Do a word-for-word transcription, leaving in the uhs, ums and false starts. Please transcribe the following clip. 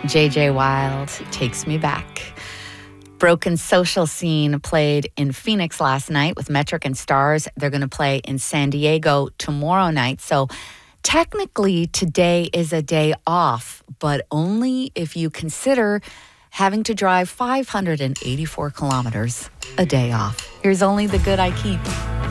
J J Wild, Takes Me Back. Broken Social Scene played in Phoenix last night with Metric and Stars. They're going to play in San Diego tomorrow night. So technically today is a day off, but only if you consider having to drive five hundred eighty-four kilometers a day off. Here's Only the Good I Keep.